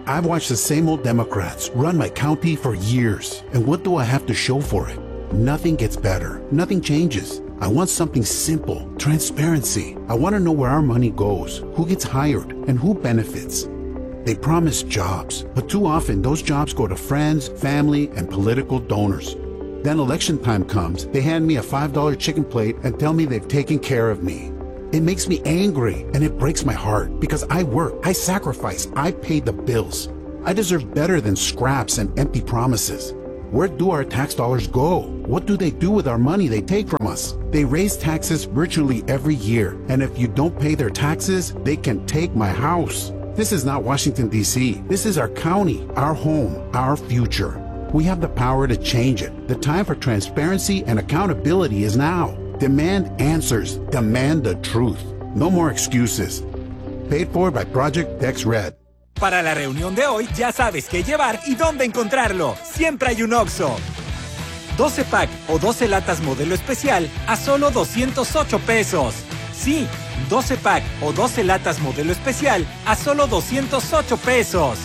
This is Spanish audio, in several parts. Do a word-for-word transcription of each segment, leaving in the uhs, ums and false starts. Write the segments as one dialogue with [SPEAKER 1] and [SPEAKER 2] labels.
[SPEAKER 1] I've watched the same old Democrats run my county for years. And what do I have to show for it? Nothing gets better. Nothing changes. I want something simple, transparency. I want to know where our money goes, who gets hired, and who benefits. They promise jobs, but too often those jobs go to friends, family, and political donors. Then election time comes, they hand me a five dollar chicken plate and tell me they've taken care of me. It makes me angry and it breaks my heart because I work, I sacrifice, I pay the bills. I deserve better than scraps and empty promises. Where do our tax dollars go? What do they do with our money they take from us? They raise taxes virtually every year, and if you don't pay their taxes, they can take my house. This is not Washington, D C. This is our county, our home, our future. We have the power to change it. The time for transparency and accountability is now. Demand answers. Demand the truth. No more excuses. Paid for by Project Dex Red.
[SPEAKER 2] Para la reunión de hoy, ya sabes qué llevar y dónde encontrarlo. Siempre hay un Oxxo. doce pack o doce latas modelo especial a solo doscientos ocho pesos. Sí, doce pack o doce latas modelo especial a solo doscientos ocho pesos.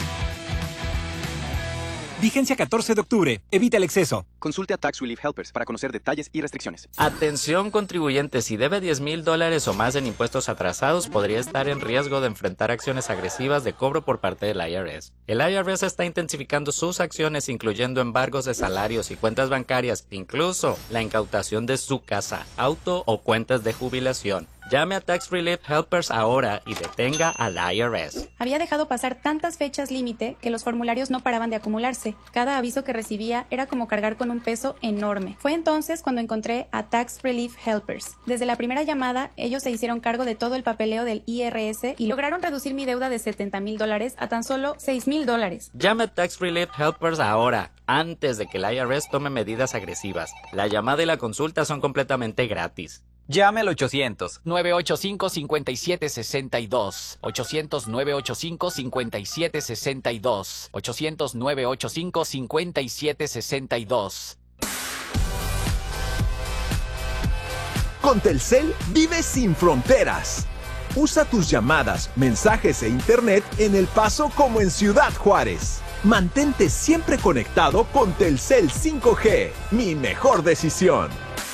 [SPEAKER 2] Vigencia catorce de octubre. Evita el exceso.
[SPEAKER 3] Consulte a Tax Relief Helpers para conocer detalles y restricciones.
[SPEAKER 4] Atención contribuyente, si debe diez mil dólares o más en impuestos atrasados, podría estar en riesgo de enfrentar acciones agresivas de cobro por parte del I R S. El I R S está intensificando sus acciones, incluyendo embargos de salarios y cuentas bancarias, incluso la incautación de su casa, auto o cuentas de jubilación. Llame a Tax Relief Helpers ahora y detenga al I R S.
[SPEAKER 5] Había dejado pasar tantas fechas límite que los formularios no paraban de acumularse. Cada aviso que recibía era como cargar con un peso enorme. Fue entonces cuando encontré a Tax Relief Helpers. Desde la primera llamada, ellos se hicieron cargo de todo el papeleo del I R S y lograron reducir mi deuda de setenta mil dólares a tan solo seis mil dólares.
[SPEAKER 4] Llame a Tax Relief Helpers ahora, antes de que el I R S tome medidas agresivas. La llamada y la consulta son completamente gratis.
[SPEAKER 6] Llame al ochocientos, nueve ochenta y cinco, cincuenta y siete sesenta y dos. ochocientos, nueve ochenta y cinco, cincuenta y siete sesenta y dos. ochocientos, nueve ochenta y cinco, cincuenta y siete sesenta y dos.
[SPEAKER 7] Con Telcel, vive sin fronteras. Usa tus llamadas, mensajes e internet en El Paso como en Ciudad Juárez. Mantente siempre conectado con Telcel cinco G. Mi mejor decisión.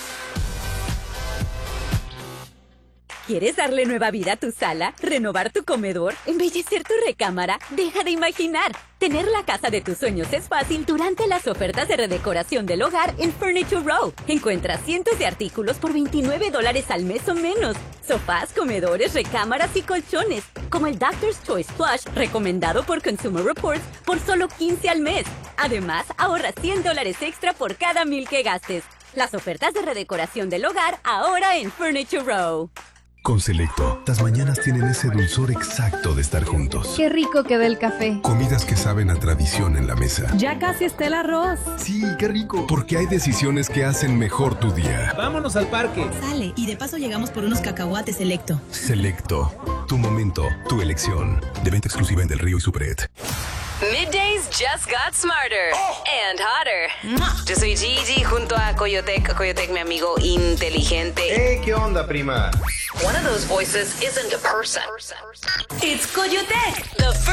[SPEAKER 8] ¿Quieres darle nueva vida a tu sala? ¿Renovar tu comedor? ¿Embellecer tu recámara? Deja de imaginar. Tener la casa de tus sueños es fácil durante las ofertas de redecoración del hogar en Furniture Row. Encuentra cientos de artículos por veintinueve dólares al mes o menos. Sofás, comedores, recámaras y colchones. Como el Doctor's Choice Plush, recomendado por Consumer Reports, por solo quince al mes. Además, ahorra cien dólares extra por cada mil que gastes. Las ofertas de redecoración del hogar ahora en Furniture Row.
[SPEAKER 9] Con Selecto, las mañanas tienen ese dulzor exacto de estar juntos.
[SPEAKER 10] Qué rico queda el café.
[SPEAKER 9] Comidas que saben a tradición en la mesa.
[SPEAKER 10] Ya casi está el arroz.
[SPEAKER 9] Sí, qué rico. Porque hay decisiones que hacen mejor tu día.
[SPEAKER 11] Vámonos al parque.
[SPEAKER 12] Sale, y de paso llegamos por unos cacahuates Selecto.
[SPEAKER 9] Selecto, tu momento, tu elección. De venta exclusiva en Del Río y Superette.
[SPEAKER 13] Middays just got smarter and hotter. Yo soy Gigi junto a Coyotec. Coyotec, mi amigo inteligente.
[SPEAKER 14] Hey, ¿qué onda, prima?
[SPEAKER 13] One of those voices isn't a person. It's Coyotec, the